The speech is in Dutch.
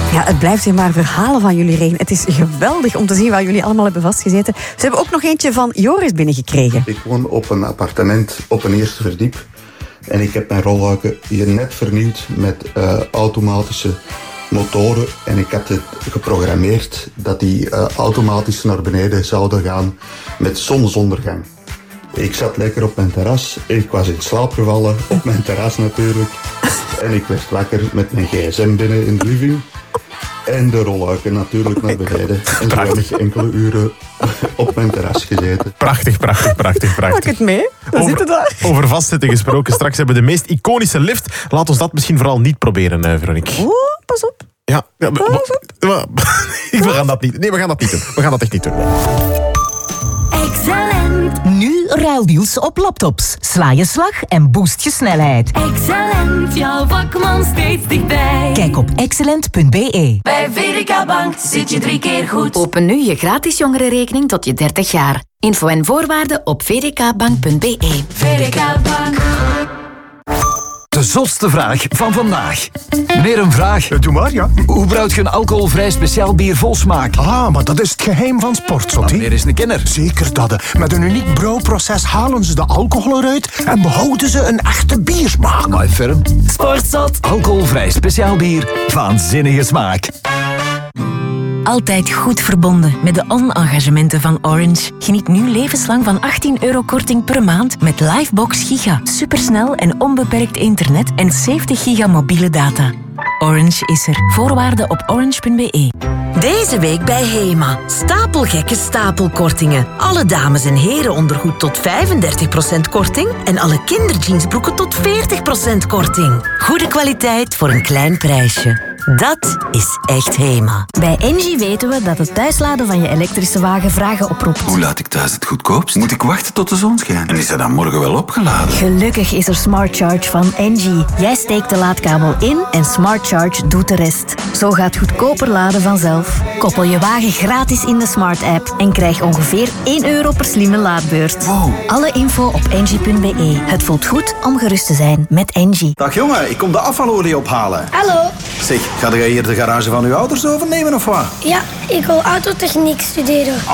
Ja, het blijft weer maar verhalen van jullie, Reen. Het is geweldig om te zien waar jullie allemaal hebben vastgezeten. Ze hebben ook nog eentje van Joris binnengekregen. Ik woon op een appartement op een eerste verdiep. En ik heb mijn rolluiken hier net vernieuwd met automatische motoren. En ik heb het geprogrammeerd dat die automatisch naar beneden zouden gaan met zonsondergang. Ik zat lekker op mijn terras. Ik was in slaap gevallen, op mijn terras natuurlijk. En ik werd wakker met mijn gsm binnen in de living. En de rolluiken natuurlijk naar beneden. En zo heb ik enkele uren op mijn terras gezeten. Prachtig. Pak het mee, dan zitten daar. Over vastzitten gesproken. Straks hebben we de meest iconische lift. Laat ons dat misschien vooral niet proberen, Veronique. Oh, pas op. Ja, we gaan dat niet. Nee, we gaan dat niet doen. We gaan dat echt niet doen. Excellent, Nu ruildeals op laptops. Sla je slag en boost je snelheid. excellent, jouw vakman steeds dichtbij. Kijk op excellent.be. Bij VDK Bank zit je 3 keer goed. Open nu je gratis jongerenrekening tot je 30 jaar. Info en voorwaarden op vdkbank.be. VDK Bank. De zotste vraag van vandaag. Meneer, een vraag. Doe maar, ja. Hoe brouwt je een alcoholvrij speciaal bier vol smaak? Ah, maar dat is het geheim van Sportzot, hè? Meneer is een kenner. Zeker dat. Met een uniek brouwproces halen ze de alcohol eruit en behouden ze een echte biersmaak. My firm. Sportzot. Alcoholvrij speciaal bier. Waanzinnige smaak. Altijd goed verbonden met de on-engagementen van Orange. Geniet nu levenslang van €18 korting per maand met Livebox Giga. Supersnel en onbeperkt internet en 70 giga mobiele data. Orange is er. Voorwaarden op orange.be. Deze week bij HEMA. Stapelgekke stapelkortingen. Alle dames- en herenondergoed tot 35% korting en alle kinderjeansbroeken tot 40% korting. Goede kwaliteit voor een klein prijsje. Dat is echt HEMA. Bij Engie weten we dat het thuisladen van je elektrische wagen vragen oproept. Hoe laat ik thuis het goedkoopst? Moet ik wachten tot de zon schijnt? En is hij dan morgen wel opgeladen? Gelukkig is er Smart Charge van Engie. Jij steekt de laadkabel in en Smart Charge doet de rest. Zo gaat goedkoper laden vanzelf. Koppel je wagen gratis in de Smart app en krijg ongeveer €1 per slimme laadbeurt. Wow. Alle info op engie.be. Het voelt goed om gerust te zijn met Engie. Dag jongen, ik kom de afvalolie ophalen. Hallo. Zeg, ga jij hier de garage van uw ouders overnemen of wat? Ja, ik wil autotechniek studeren.